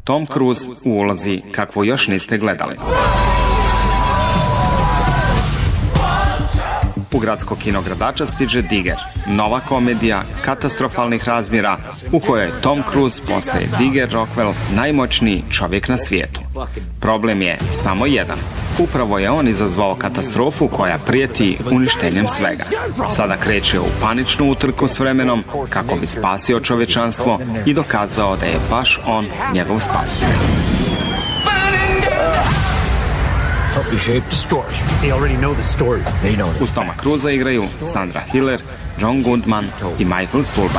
Tom Cruise u ulozi kakvu još niste gledali. U gradsko kino Gradača stiže Digger, nova komedija katastrofalnih razmjera u kojoj Tom Cruise postaje Digger Rockwell, najmoćniji čovjek na svijetu. Problem je samo jedan. Upravo je on izazvao katastrofu koja prijeti uništenjem svega. Sada kreće u paničnu utrku s vremenom kako bi spasio čovječanstvo i dokazao da je baš on njegov spasitelj. Uz Toma Cruisa igraju Sandra Hiller, John Goodman i Michael Stuhlbarg.